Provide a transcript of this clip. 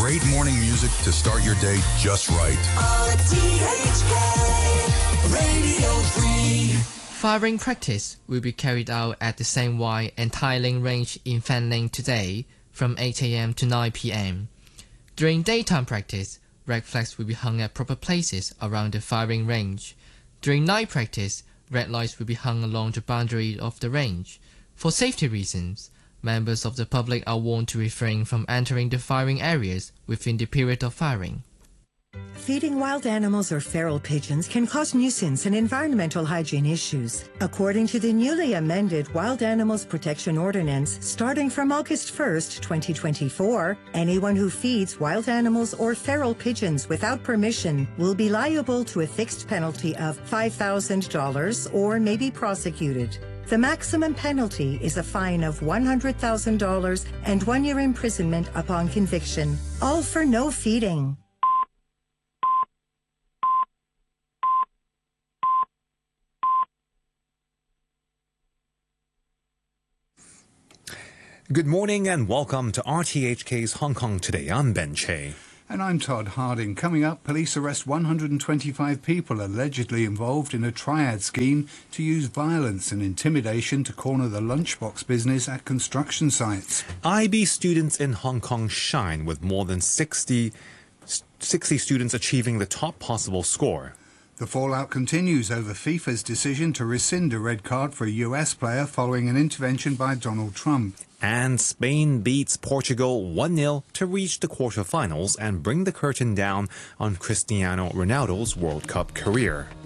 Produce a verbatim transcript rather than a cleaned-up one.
Great morning music to start your day just right. R T H K Radio three. Firing practice will be carried out at the Saint Y and Tai Ling range in Fanling today from eight a m to nine p m During daytime practice, red flags will be hung at proper places around the firing range. During night practice, red lights will be hung along the boundary of the range. For safety reasons, members of the public are warned to refrain from entering the firing areas within the period of firing. Feeding wild animals or feral pigeons can cause nuisance and environmental hygiene issues. According to the newly amended Wild Animals Protection Ordinance, starting from August first, twenty twenty-four, anyone who feeds wild animals or feral pigeons without permission will be liable to a fixed penalty of five thousand dollars or may be prosecuted. The maximum penalty is a fine of one hundred thousand dollars and one year imprisonment upon conviction, all for no feeding. Good morning and welcome to R T H K's Hong Kong Today. I'm Ben Che. And I'm Todd Harding. Coming up, police arrest one hundred twenty-five people allegedly involved in a triad scheme to use violence and intimidation to corner the lunchbox business at construction sites. I B students in Hong Kong shine with more than sixty, sixty students achieving the top possible score. The fallout continues over FIFA's decision to rescind a red card for a U S player following an intervention by Donald Trump. And Spain beats Portugal one nil to reach the quarterfinals and bring the curtain down on Cristiano Ronaldo's World Cup career.